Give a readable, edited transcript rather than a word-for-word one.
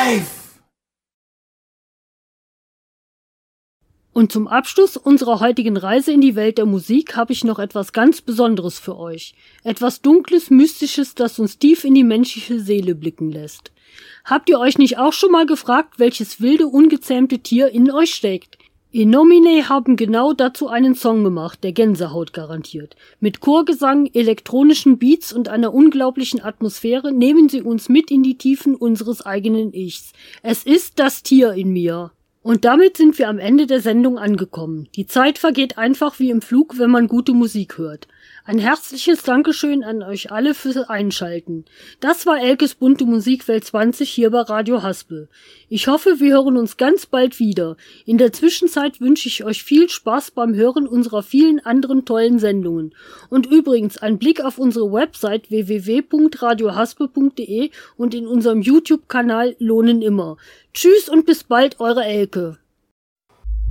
live! Und zum Abschluss unserer heutigen Reise in die Welt der Musik habe ich noch etwas ganz Besonderes für euch. Etwas Dunkles, Mystisches, das uns tief in die menschliche Seele blicken lässt. Habt ihr euch nicht auch schon mal gefragt, welches wilde, ungezähmte Tier in euch steckt? Innomine haben genau dazu einen Song gemacht, der Gänsehaut garantiert. Mit Chorgesang, elektronischen Beats und einer unglaublichen Atmosphäre nehmen sie uns mit in die Tiefen unseres eigenen Ichs. Es ist das Tier in mir. Und damit sind wir am Ende der Sendung angekommen. Die Zeit vergeht einfach wie im Flug, wenn man gute Musik hört. Ein herzliches Dankeschön an euch alle fürs Einschalten. Das war Elkes bunte Musikwelt 20 hier bei Radio Haspel. Ich hoffe, wir hören uns ganz bald wieder. In der Zwischenzeit wünsche ich euch viel Spaß beim Hören unserer vielen anderen tollen Sendungen. Und übrigens ein Blick auf unsere Website www.radiohaspel.de und in unserem YouTube-Kanal lohnen immer. Tschüss und bis bald, eure Elke.